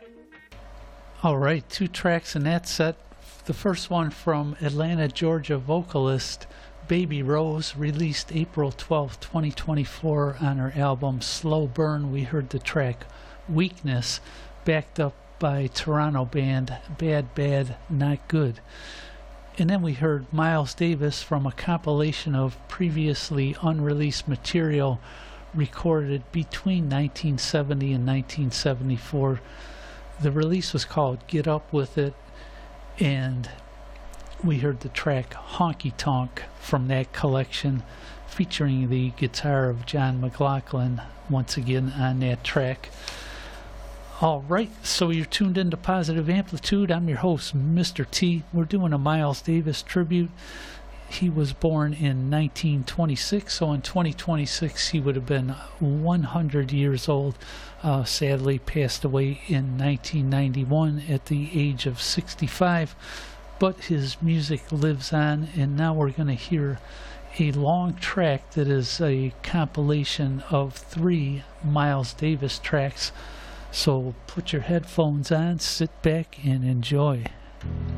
All right, two tracks in that set. The first one from Atlanta, Georgia vocalist Baby Rose, released April 12, 2024 on her album Slow Burn. We heard the track Weakness, backed up by Toronto band Bad Bad Not Good. And then we heard Miles Davis from a compilation of previously unreleased material recorded between 1970 and 1974. The release was called Get Up With It, and we heard the track Honky Tonk from that collection, featuring the guitar of John McLaughlin once again on that track. All right, so you're tuned into Positive Amplitude. I'm your host, Mr. T. We're doing a Miles Davis tribute. He was born in 1926, so in 2026 he would have been 100 years old. Sadly passed away in 1991 at the age of 65, but his music lives on, and now we're going to hear a long track that is a compilation of 3 Miles Davis tracks. So put your headphones on, sit back, and enjoy.